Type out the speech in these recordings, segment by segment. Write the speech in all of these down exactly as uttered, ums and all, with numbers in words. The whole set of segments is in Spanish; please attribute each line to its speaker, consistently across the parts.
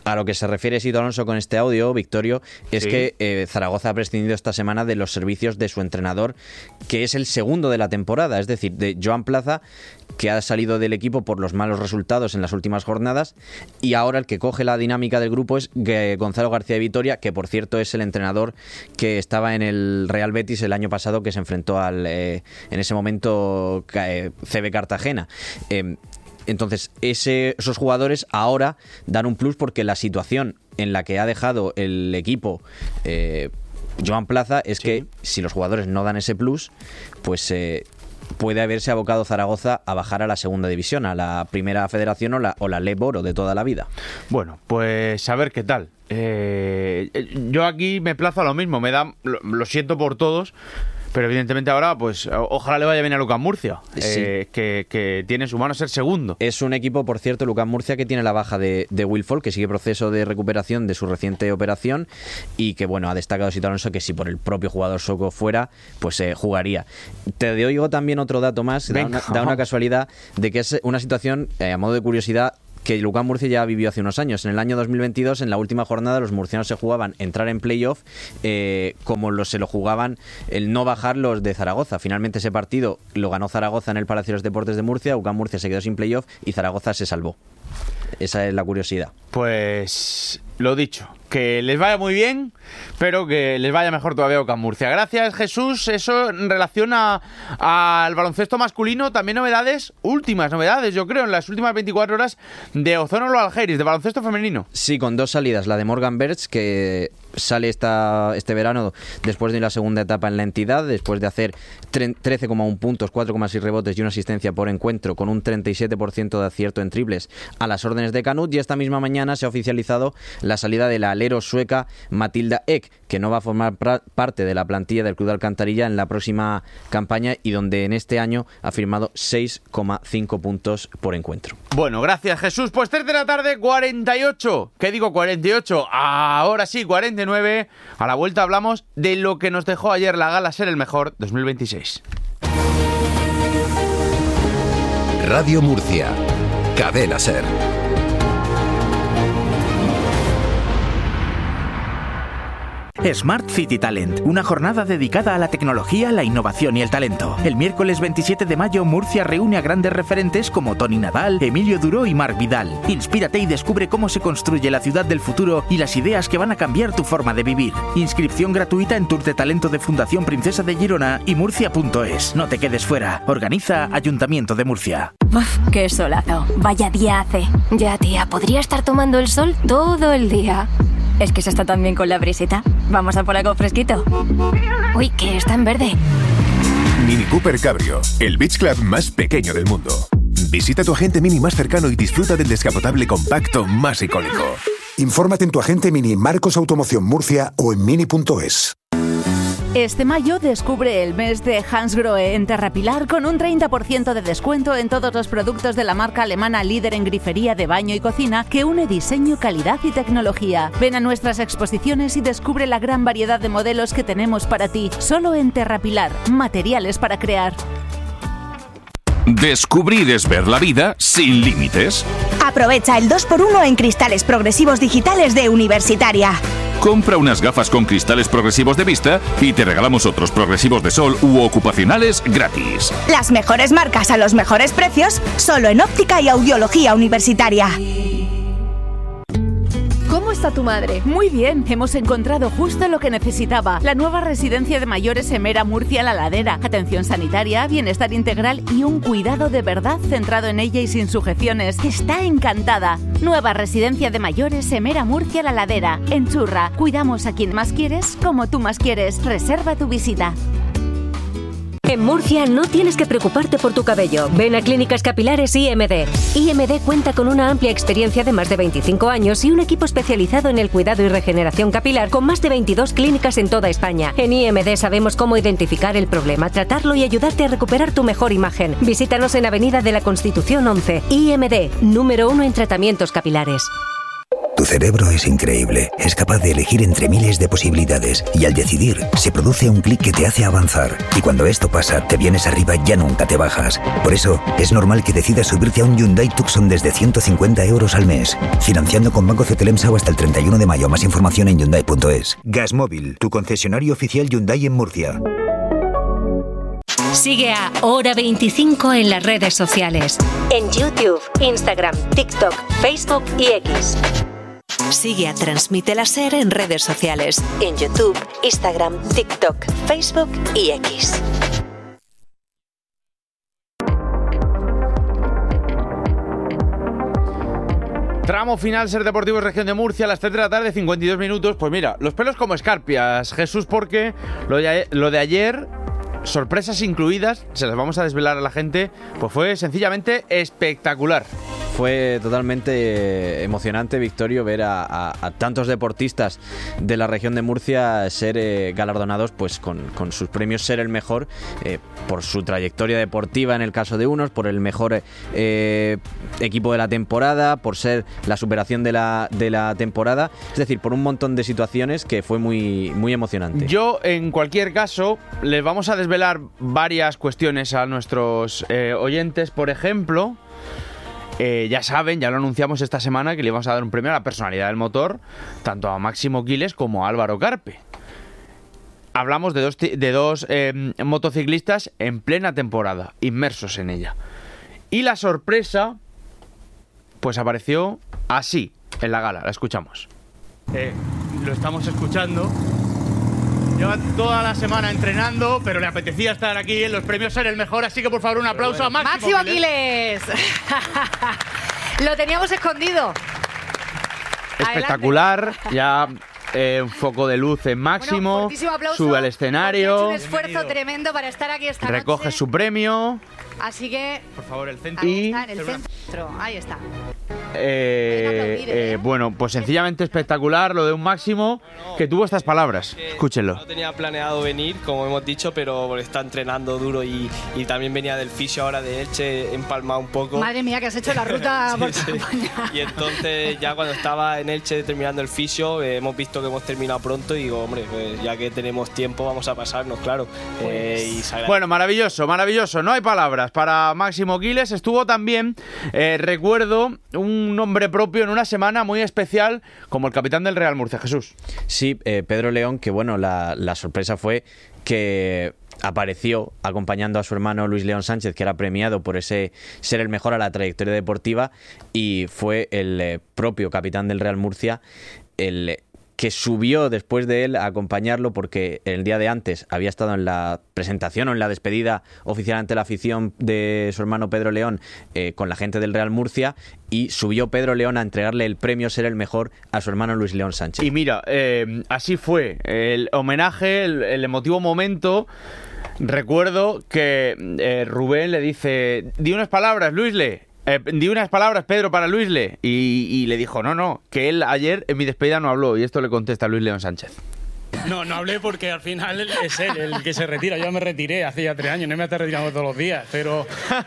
Speaker 1: a lo que se refiere Sito Alonso con este audio, Victorio, es sí. que eh, Zaragoza ha prescindido esta semana de los servicios de su entrenador, que es el segundo de la temporada, es decir, de Joan Plaza, que ha salido del equipo por los malos resultados en las últimas jornadas, y ahora el que coge la dinámica del grupo es Gonzalo García de Vitoria, que por cierto es el entrenador que estaba en el Real Betis el año pasado, que se enfrentó al eh, en ese momento eh, C B Cartagena. Eh, Entonces, ese, esos jugadores ahora dan un plus porque la situación en la que ha dejado el equipo eh, Joan Plaza es sí. que si los jugadores no dan ese plus, pues eh, puede haberse abocado Zaragoza a bajar a la segunda división, a la primera federación o la, o la Leb Oro de toda la vida.
Speaker 2: Bueno, pues a ver qué tal. Eh, yo aquí me plazo a lo mismo, me da, lo, lo siento por todos. Pero evidentemente ahora, pues ojalá le vaya bien a Lucas Murcia, sí. eh, que, que tiene en su mano ser segundo.
Speaker 1: Es un equipo, por cierto, Lucas Murcia, que tiene la baja de, de Will Folk, que sigue proceso de recuperación de su reciente operación y que, bueno, ha destacado Sito Alonso que si por el propio jugador Soco fuera, pues eh, jugaría. Te digo también otro dato más, da una, da una casualidad de que es una situación, eh, a modo de curiosidad, que Lucas Murcia ya vivió hace unos años. En el año dos mil veintidós, en la última jornada, los murcianos se jugaban entrar en playoff eh, como los, se lo jugaban el no bajar los de Zaragoza. Finalmente ese partido lo ganó Zaragoza en el Palacio de los Deportes de Murcia, Lucas Murcia se quedó sin playoff y Zaragoza se salvó. Esa es la curiosidad.
Speaker 2: Pues lo dicho, que les vaya muy bien, pero que les vaya mejor todavía a Lucas Murcia. Gracias, Jesús. Eso en relación a, a, al baloncesto masculino, también novedades, últimas novedades, yo creo, en las últimas veinticuatro horas de Ozono Algeiris, de baloncesto femenino.
Speaker 1: Sí, con dos salidas, la de Morgan Bertz, que sale esta, este verano después de la segunda etapa en la entidad, después de hacer trece coma uno puntos, cuatro coma seis rebotes y una asistencia por encuentro, con un treinta y siete por ciento de acierto en triples a las órdenes de Canut. Y esta misma mañana se ha oficializado la salida de la alero sueca Matilda Ek, que no va a formar pra- parte de la plantilla del Club de Alcantarilla en la próxima campaña y donde en este año ha firmado seis coma cinco puntos por encuentro.
Speaker 2: Bueno, gracias, Jesús. Pues tres de la tarde, cuarenta y ocho. ¿Qué digo? cuarenta y ocho. Ahora sí, cuarenta y nueve. A la vuelta hablamos de lo que nos dejó ayer la gala Ser el Mejor dos mil veintiséis.
Speaker 3: Radio Murcia. Cadena Ser.
Speaker 4: Smart City Talent, una jornada dedicada a la tecnología, la innovación y el talento. El miércoles veintisiete de mayo, Murcia reúne a grandes referentes como Toni Nadal, Emilio Duró y Marc Vidal. Inspírate y descubre cómo se construye la ciudad del futuro y las ideas que van a cambiar tu forma de vivir. Inscripción gratuita en Tour de Talento de Fundación Princesa de Girona y murcia punto es. No te quedes fuera. Organiza Ayuntamiento de Murcia.
Speaker 5: Uf, qué solazo. Vaya día hace. Ya, tía, podría estar tomando el sol todo el día. Es que se está tan bien con la brisita. Vamos a por algo fresquito. Uy, que está en verde.
Speaker 3: Mini Cooper Cabrio, el beach club más pequeño del mundo. Visita tu agente Mini más cercano y disfruta del descapotable compacto más icónico.
Speaker 6: Infórmate en tu agente Mini Marcos Automoción Murcia o en mini punto es.
Speaker 7: Este mayo descubre el mes de Hansgrohe en Terrapilar con un treinta por ciento de descuento en todos los productos de la marca alemana líder en grifería de baño y cocina que une diseño, calidad y tecnología. Ven a nuestras exposiciones y descubre la gran variedad de modelos que tenemos para ti. Solo en Terrapilar, materiales para crear.
Speaker 8: Descubrir es ver la vida sin límites.
Speaker 9: Aprovecha el dos por uno en cristales progresivos digitales de Universitaria.
Speaker 8: Compra unas gafas con cristales progresivos de vista y te regalamos otros progresivos de sol u ocupacionales gratis.
Speaker 9: Las mejores marcas a los mejores precios, solo en Óptica y Audiología Universitaria.
Speaker 7: ¿Cómo está tu madre? Muy bien, hemos encontrado justo lo que necesitaba. La nueva residencia de mayores Emera Murcia La Ladera. Atención sanitaria, bienestar integral y un cuidado de verdad centrado en ella y sin sujeciones. Está encantada. Nueva residencia de mayores Emera Murcia La Ladera. En Churra, cuidamos a quien más quieres como tú más quieres. Reserva tu visita.
Speaker 10: En Murcia no tienes que preocuparte por tu cabello. Ven a Clínicas Capilares I M D. I M D cuenta con una amplia experiencia de más de veinticinco años y un equipo especializado en el cuidado y regeneración capilar con más de veintidós clínicas en toda España. En I M D sabemos cómo identificar el problema, tratarlo y ayudarte a recuperar tu mejor imagen. Visítanos en Avenida de la Constitución once. I M D, número uno en tratamientos capilares.
Speaker 11: Tu cerebro es increíble, es capaz de elegir entre miles de posibilidades y al decidir se produce un clic que te hace avanzar y cuando esto pasa te vienes arriba y ya nunca te bajas. Por eso es normal que decidas subirte a un Hyundai Tucson desde ciento cincuenta euros al mes, financiando con Banco Cetelemsau hasta el treinta y uno de mayo. Más información en Hyundai punto es. Gasmóvil, tu concesionario oficial Hyundai en Murcia.
Speaker 10: Sigue a Hora veinticinco en las redes sociales. En YouTube, Instagram, TikTok, Facebook y X. Sigue a Transmite la SER en redes sociales. En YouTube, Instagram, TikTok, Facebook y X.
Speaker 2: Tramo final, Ser Deportivos Región de Murcia, a las tres de la tarde, cincuenta y dos minutos. Pues mira, los pelos como escarpias, Jesús, porque lo de, lo de ayer, sorpresas incluidas, se las vamos a desvelar a la gente, pues fue sencillamente espectacular.
Speaker 1: Fue totalmente emocionante, Victorio, ver a, a, a tantos deportistas de la región de Murcia ser eh, galardonados pues con, con sus premios Ser el Mejor, eh, por su trayectoria deportiva en el caso de unos, por el mejor eh, equipo de la temporada, por ser la superación de la, de la temporada, es decir, por un montón de situaciones que fue muy, muy emocionante.
Speaker 2: Yo, en cualquier caso, les vamos a desvelar varias cuestiones a nuestros eh, oyentes. Por ejemplo, Eh, ya saben, ya lo anunciamos esta semana que le íbamos a dar un premio a la personalidad del motor, tanto a Máximo Quiles como a Álvaro Carpe. Hablamos de dos, de dos eh, motociclistas en plena temporada, inmersos en ella. Y la sorpresa, pues apareció así, en la gala. La escuchamos.
Speaker 12: Eh, lo estamos escuchando. Lleva toda la semana entrenando, pero le apetecía estar aquí en los premios Ser el Mejor, así que por favor un aplauso bueno. a Máximo,
Speaker 13: Máximo Quiles. Lo teníamos escondido.
Speaker 2: Espectacular, Adelante. ya eh, un foco de luz en Máximo, bueno, sube al escenario.
Speaker 13: Ha hecho un esfuerzo Bienvenido. tremendo para estar aquí esta
Speaker 2: Recoge
Speaker 13: noche.
Speaker 2: su premio.
Speaker 13: Así que,
Speaker 2: por favor, el centro.
Speaker 13: Ahí está, en el centro. Ahí está.
Speaker 2: Eh, aplaudir, ¿eh? Eh, bueno, pues sencillamente espectacular lo de un Máximo que tuvo estas palabras. Escúchenlo.
Speaker 14: No tenía planeado venir, como hemos dicho, pero está entrenando duro y, y también venía del fisio ahora de Elche, empalmado un poco.
Speaker 13: Madre mía, que has hecho la ruta
Speaker 14: sí,
Speaker 13: por
Speaker 14: sí. Y entonces ya cuando estaba en Elche terminando el fisio, eh, hemos visto que hemos terminado pronto y digo, hombre, pues ya que tenemos tiempo vamos a pasarnos, claro. Pues... Eh, y se
Speaker 2: bueno, maravilloso, maravilloso, no hay palabras para Máximo Quiles. Estuvo también, eh, recuerdo, un nombre propio en una semana muy especial como el capitán del Real Murcia, Jesús.
Speaker 1: Sí, eh, Pedro León, que bueno, la, la sorpresa fue que apareció acompañando a su hermano Luis León Sánchez, que era premiado por ese ser el mejor a la trayectoria deportiva, y fue el eh, propio capitán del Real Murcia el eh, que subió después de él a acompañarlo, porque el día de antes había estado en la presentación o en la despedida oficial ante la afición de su hermano Pedro León eh, con la gente del Real Murcia, y subió Pedro León a entregarle el premio Ser el Mejor a su hermano Luis León Sánchez.
Speaker 2: Y mira, eh, así fue el homenaje, el, el emotivo momento. Recuerdo que eh, Rubén le dice: di unas palabras, Luisle. Eh, di unas palabras, Pedro, para Luisle. Y, y le dijo, no, no, que él ayer en mi despedida no habló. Y esto le contesta Luis León Sánchez.
Speaker 15: No, no hablé porque al final es él el que se retira. Yo me retiré hace ya tres años, no me estoy retirando todos los días. Pero,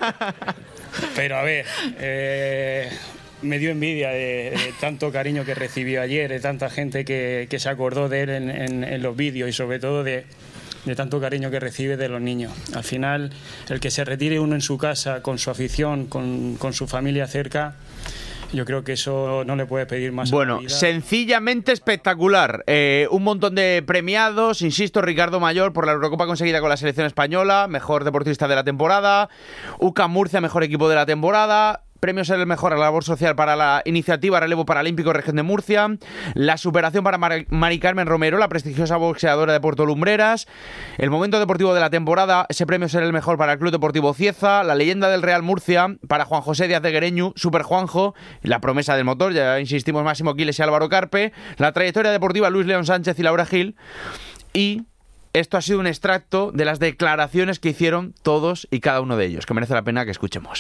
Speaker 15: pero a ver, eh, me dio envidia de, de tanto cariño que recibió ayer, de tanta gente que, que se acordó de él en, en, en los vídeos y sobre todo de... de tanto cariño que recibe de los niños. Al final, el que se retire uno en su casa, con su afición, con, con su familia cerca, yo creo que eso no le puede pedir más.
Speaker 2: Bueno,
Speaker 15: a la vida.
Speaker 2: Sencillamente espectacular. Eh, un montón de premiados, insisto, Ricardo Mayor por la Eurocopa conseguida con la selección española, mejor deportista de la temporada, U C A M Murcia, mejor equipo de la temporada, premio Ser el Mejor a la labor social para la iniciativa Relevo Paralímpico Región de Murcia, la superación para Mar- Mari Carmen Romero, la prestigiosa boxeadora de Puerto Lumbreras, el momento deportivo de la temporada, ese premio Ser el Mejor para el Club Deportivo Cieza, la leyenda del Real Murcia para Juan José Díaz de Guereñu, Super Juanjo, la promesa del motor, ya insistimos, Máximo Quiles y Álvaro Carpe, la trayectoria deportiva Luis León Sánchez y Laura Gil, y esto ha sido un extracto de las declaraciones que hicieron todos y cada uno de ellos, que merece la pena que escuchemos.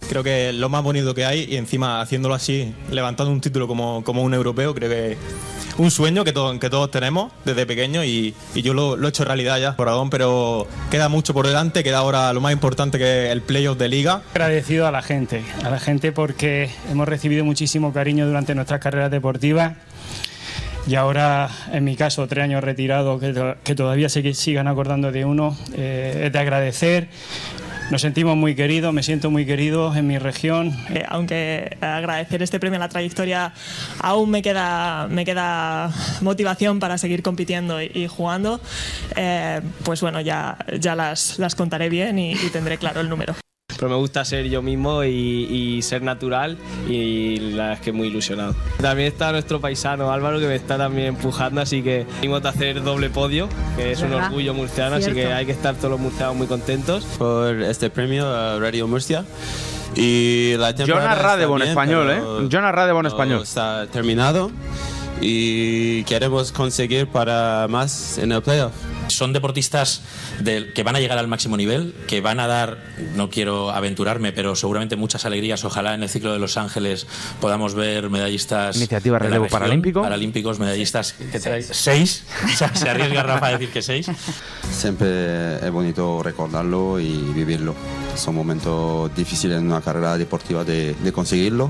Speaker 16: Creo que es lo más bonito que hay y encima haciéndolo así, levantando un título como, como un europeo, creo que un sueño que, to- que todos tenemos desde pequeños y, y yo lo, lo he hecho realidad ya por Aragón, pero queda mucho por delante, queda ahora lo más importante que es el playoff de Liga.
Speaker 15: Agradecido a la gente, a la gente porque hemos recibido muchísimo cariño durante nuestras carreras deportivas y ahora, en mi caso, tres años retirado, que, to- que todavía se que sigan acordando de uno, eh, es de agradecer. Nos sentimos muy queridos, me siento muy querido en mi región.
Speaker 17: Eh, aunque agradecer este premio a la trayectoria, aún me queda, me queda motivación para seguir compitiendo y, y jugando. Eh, pues bueno, ya, ya las, las contaré bien y, y tendré claro el número.
Speaker 14: Pero me gusta ser yo mismo y, y ser natural y la verdad es que muy ilusionado. También está nuestro paisano Álvaro que me está también empujando, así que venimos a hacer doble podio, que es un
Speaker 18: ¿verdad?
Speaker 14: orgullo murciano,
Speaker 18: Cierto.
Speaker 14: así que hay que estar todos los murcianos muy contentos.
Speaker 18: Por este premio a Radio Murcia. Y la temporada
Speaker 2: Jonas Radebo en
Speaker 18: está bien,
Speaker 2: español,
Speaker 18: pero
Speaker 2: ¿eh? Jonas Radebo en
Speaker 18: no
Speaker 2: español.
Speaker 18: Está terminado y queremos conseguir para más en el playoff.
Speaker 19: Son deportistas del, que van a llegar al máximo nivel, que van a dar, no quiero aventurarme, pero seguramente muchas alegrías. Ojalá en el ciclo de Los Ángeles podamos ver medallistas.
Speaker 2: Iniciativa
Speaker 19: de la
Speaker 2: Relevo
Speaker 19: región,
Speaker 2: Paralímpico.
Speaker 19: Paralímpicos, medallistas. ¿Qué traes? ¿Seis? O sea, se arriesga Rafa a decir que seis.
Speaker 20: Siempre es bonito recordarlo y vivirlo. Son momentos difíciles en una carrera deportiva de, de conseguirlo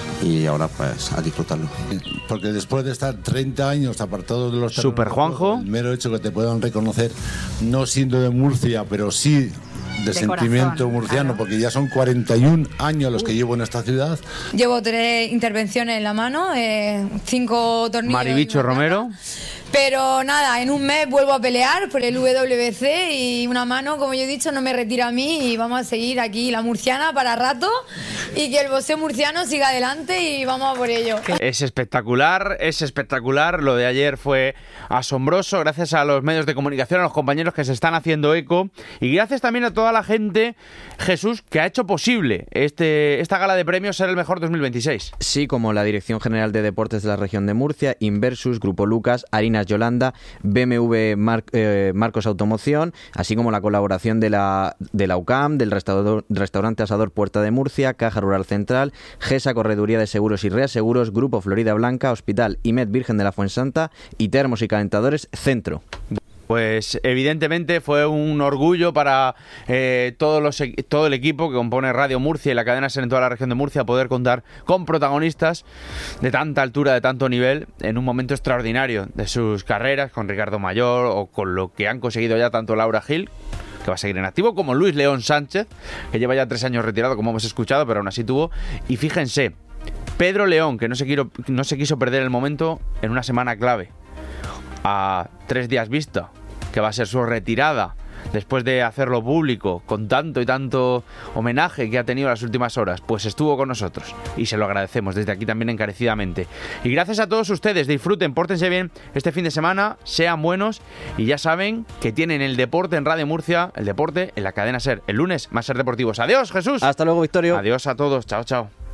Speaker 20: y ahora pues a disfrutarlo.
Speaker 21: Porque después de estar treinta años apartado de los terrenos
Speaker 2: Super
Speaker 21: de
Speaker 2: Juanjo.
Speaker 21: juego, el mero hecho que te puedan reconocer, no siendo de Murcia, pero sí de,
Speaker 22: De
Speaker 21: sentimiento
Speaker 22: corazón,
Speaker 21: murciano, porque ya son cuarenta y un años los que llevo en esta ciudad.
Speaker 22: Llevo tres intervenciones en la mano, eh, cinco tornillos.
Speaker 2: Maribicho Romero.
Speaker 22: Pero nada, en un mes vuelvo a pelear por el W W C y una mano, como yo he dicho, no me retira a mí y vamos a seguir aquí la murciana para rato y que el boxeo murciano siga adelante y vamos a por ello.
Speaker 2: Es espectacular, es espectacular. Lo de ayer fue asombroso. Gracias a los medios de comunicación, a los compañeros que se están haciendo eco y gracias también a toda la gente, Jesús, que ha hecho posible este, esta gala de premios ser el mejor dos mil veintiséis.
Speaker 1: Sí, como la Dirección General de Deportes de la Región de Murcia, Inversus, Grupo Lucas, Harinas Yolanda, B M W Mar eh, Marcos Automoción, así como la colaboración de la, de la U C A M, del restaurador, restaurante Asador Puerta de Murcia, Caja Rural Central, GESA Correduría de Seguros y Reaseguros, Grupo Florida Blanca, Hospital I M E D Virgen de la Fuensanta y Termos y Calentadores Centro.
Speaker 2: Pues evidentemente fue un orgullo para eh, todos los, todo el equipo que compone Radio Murcia y la cadena SER en toda la región de Murcia poder contar con protagonistas de tanta altura, de tanto nivel, en un momento extraordinario de sus carreras, con Ricardo Mayor o con lo que han conseguido ya tanto Laura Gil, que va a seguir en activo, como Luis León Sánchez, que lleva ya tres años retirado, como hemos escuchado, pero aún así tuvo. Y fíjense, Pedro León, que no se, quiero, no se quiso perder el momento en una semana clave, a tres días vista, que va a ser su retirada, después de hacerlo público, con tanto y tanto homenaje que ha tenido en las últimas horas, pues estuvo con nosotros y se lo agradecemos desde aquí también encarecidamente. Y gracias a todos ustedes, disfruten, pórtense bien este fin de semana, sean buenos y ya saben que tienen el deporte en Radio Murcia, el deporte en la cadena SER. El lunes más SER Deportivos. Adiós, Jesús.
Speaker 1: Hasta luego, Victorio.
Speaker 2: Adiós a todos. Chao, chao.